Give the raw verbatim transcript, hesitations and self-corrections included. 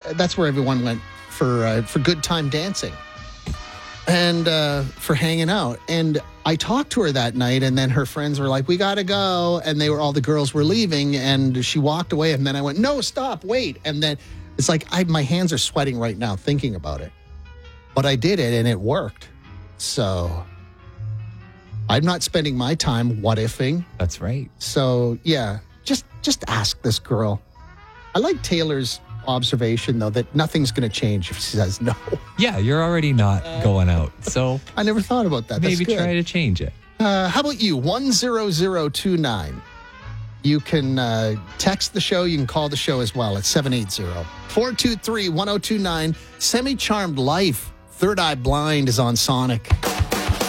that's where everyone went for uh, for good time dancing and uh, for hanging out. And I talked to her that night, and then her friends were like, we got to go. And they were all the girls were leaving, and she walked away. And then I went, no, stop, wait. And then it's like I, my hands are sweating right now thinking about it. But I did it, and it worked. So I'm not spending my time what-ifing. That's right. So, yeah, just just ask this girl. I like Taylor's observation, though, that nothing's going to change if she says no. Yeah, you're already not going out. So I never thought about that. maybe That's good. try to change it. Uh, how about you? one zero zero two nine. You can uh, text the show. You can call the show as well at seven eight zero, four two three, one zero two nine. Semi-Charmed Life. Third Eye Blind is on Sonic.